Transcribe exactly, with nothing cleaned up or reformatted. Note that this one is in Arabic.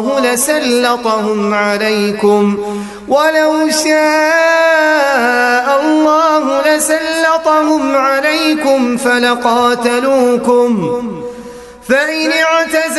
لسلطهم عليكم ولو شاء الله لسلطهم عليكم فلقاتلوكم فإن اعتزلوكم